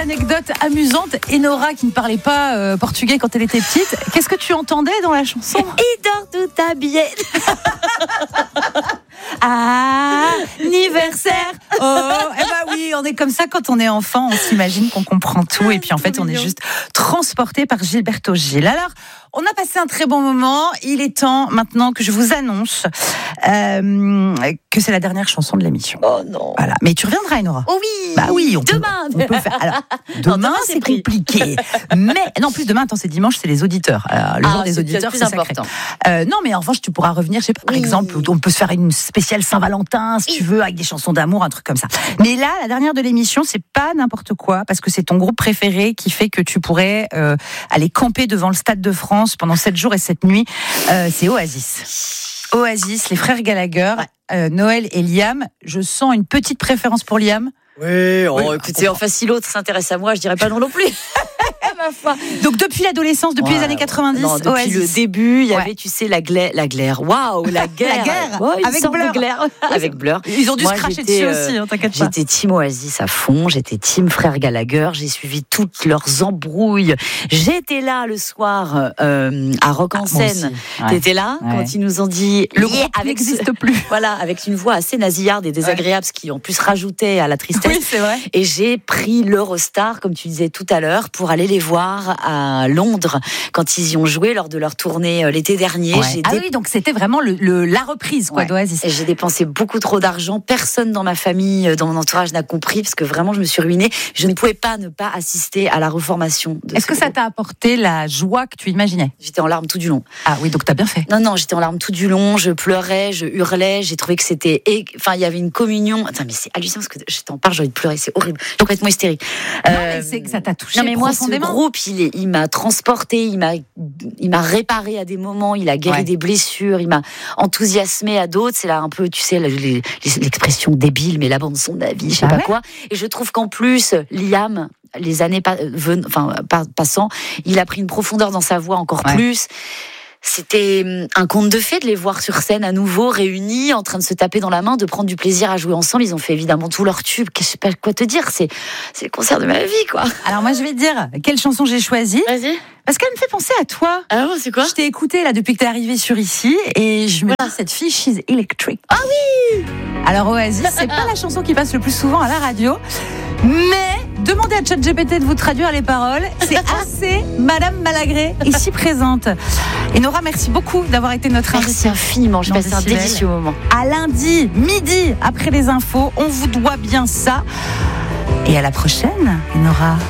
anecdote amusante. Enora, qui ne parlait pas portugais quand elle était petite, qu'est-ce que tu entendais dans la chanson ? Il dort tout habillé. Anniversaire. Oh, eh ben oui, on est comme ça quand on est enfant, on s'imagine qu'on comprend tout et puis en fait on est juste transporté par Gilberto Gil. Alors, on a passé un très bon moment, il est temps maintenant que je vous annonce que c'est la dernière chanson de l'émission. Oh non. Voilà, mais tu reviendras Enora. Oh oui. Bah oui, demain. On peut faire. Alors, demain c'est compliqué. Mais non, en plus demain, attends, c'est dimanche, c'est les auditeurs. Alors, le jour des auditeurs, c'est important. Sacré. Non, mais en revanche, tu pourras revenir, je sais pas, par exemple, on peut se faire une spéciale Saint-Valentin, si tu veux, avec des chansons d'amour, un truc comme ça. Mais là, la dernière de l'émission, c'est pas n'importe quoi, parce que c'est ton groupe préféré qui fait que tu pourrais aller camper devant le Stade de France pendant 7 jours et 7 nuits. C'est Oasis. Oasis, les frères Gallagher, Noël et Liam. Je sens une petite préférence pour Liam. Oui, écoutez, enfin si l'autre s'intéresse à moi, je dirais pas non plus. Ma foi. Donc depuis l'adolescence, depuis les années 90, non, depuis Oasis. le début, il y avait, tu sais, la glaire. Waouh, la guerre. La guerre. Oh, avec Blur. Avec Blur. Ils ont dû se cracher dessus aussi, hein, t'inquiète pas. J'étais team Oasis à fond, j'étais team frère Gallagher, j'ai suivi toutes leurs embrouilles. J'étais là le soir à Rock en scène. T'étais là quand ils nous ont dit le groupe n'existe plus. Voilà, avec une voix assez nasillarde et désagréable, ce qui en plus rajoutait à la tristesse. Oui, c'est vrai. Et j'ai pris l'Eurostar, comme tu disais tout à l'heure, pour aller les voir à Londres quand ils y ont joué lors de leur tournée l'été dernier. Oui, donc c'était vraiment la reprise d'Oasis. Et j'ai dépensé beaucoup trop d'argent. Personne dans ma famille, dans mon entourage n'a compris, parce que vraiment je me suis ruinée. Je ne pouvais pas ne pas assister à la reformation. Est-ce que ça t'a apporté la joie que tu imaginais ? J'étais en larmes tout du long. Ah oui, donc t'as bien fait. Non, j'étais en larmes tout du long. Je pleurais, je hurlais. J'ai trouvé que c'était... Enfin, il y avait une communion. Attends, mais c'est hallucinant parce que je t'en parle, j'ai envie de pleurer. C'est horrible. Je suis complètement hystérique. Non, mais c'est que ça t'a touché profondément. Moi, ce groupe, il m'a transporté, il m'a réparé à des moments, il a guéri des blessures, il m'a enthousiasmé à d'autres. C'est là un peu, tu sais, l'expression débile, mais la bande son de la vie, je sais pas quoi. Et je trouve qu'en plus, Liam, les années passant, il a pris une profondeur dans sa voix encore plus. C'était un conte de fées de les voir sur scène à nouveau, réunis, en train de se taper dans la main, de prendre du plaisir à jouer ensemble. Ils ont fait évidemment tout leur tube. Je sais pas quoi te dire, c'est le concert de ma vie, quoi. Alors moi, je vais te dire quelle chanson j'ai choisie. Vas-y. Parce qu'elle me fait penser à toi. Ah bon, c'est quoi ? Je t'ai écoutée là depuis que t'es arrivée sur ici et je me dis cette fille, she's electric. Ah oui. Alors Oasis, c'est pas la chanson qui passe le plus souvent à la radio, mais demandez à ChatGPT de vous traduire les paroles. C'est assez Madame Malagré ici présente. Et Nora, merci beaucoup d'avoir été notre invitée. Merci infiniment, j'ai passé un délicieux moment. À lundi, midi, après les infos, on vous doit bien ça. Et à la prochaine, Nora.